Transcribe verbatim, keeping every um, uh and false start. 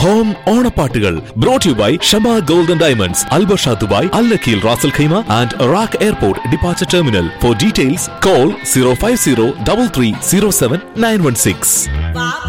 Home ഓണപ്പാട്ടുകൾ brought you by Shama golden diamonds, Al Barsha Dubai, Al നഖീൽ Ras al Khaimah and rack airport departure terminal. Four details call zero five zero three three zero seven nine one six.